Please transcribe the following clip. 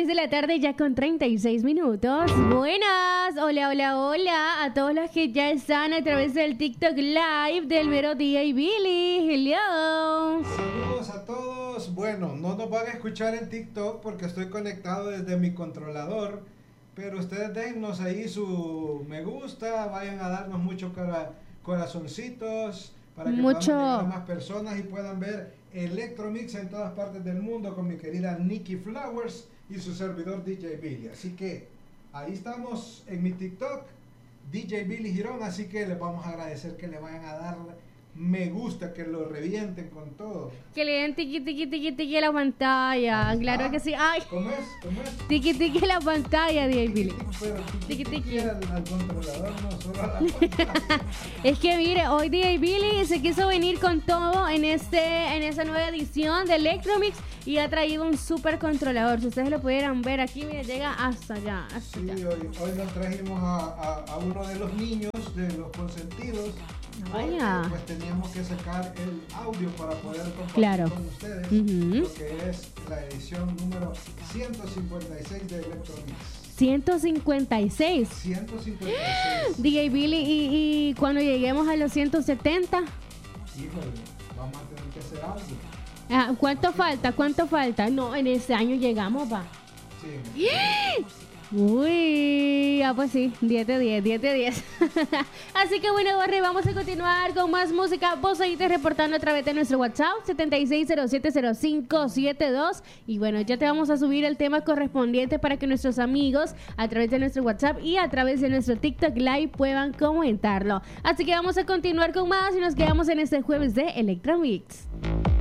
6 de la tarde ya con 36 minutos. Buenas, hola, hola, hola a todos los que ya están a través del TikTok Live del mero DJ Billy. Hello. Saludos a todos. Bueno, no nos van a escuchar en TikTok porque estoy conectado desde mi controlador, pero ustedes déjennos ahí su me gusta, vayan a darnos muchos corazoncitos para que podamos llegar a más personas y puedan ver Electromix en todas partes del mundo con mi querida Nikki Flowers y su servidor DJ Billy. Así que ahí estamos en mi TikTok, DJ Billy Girón, así que les vamos a agradecer que le vayan a dar me gusta, que lo revienten con todo. Que le den tiqui, tiqui, tiqui, tiqui a la pantalla. Claro que sí. Ay. ¿Cómo es? Tiqui, tiqui a la pantalla, DJ Billy. Pero tiqui, tiqui. Al controlador, no solo a la pantalla. Es que mire, hoy DJ Billy se quiso venir con todo en esa nueva edición de Electromix y ha traído un super controlador. Si ustedes lo pudieran ver aquí, mire, llega hasta allá. Sí, hoy nos trajimos a uno de los niños, de los consentidos. Vaya. Pues teníamos que sacar el audio para poder compartir con ustedes lo que es la edición número 156 de Electromix. 156. 156. DJ Billy, y cuando lleguemos a los 170. Híjole, vamos a tener que hacer algo. ¿Cuánto falta? No, en ese año llegamos, va. Sí. Uy, pues sí, 10 de 10, 10 de 10. Así que bueno, Borre, vamos a continuar con más música. Vos seguiste reportando a través de nuestro WhatsApp 76070572. Y bueno, ya te vamos a subir el tema correspondiente para que nuestros amigos a través de nuestro WhatsApp y a través de nuestro TikTok Live puedan comentarlo. Así que vamos a continuar con más y nos quedamos en este jueves de Electromix.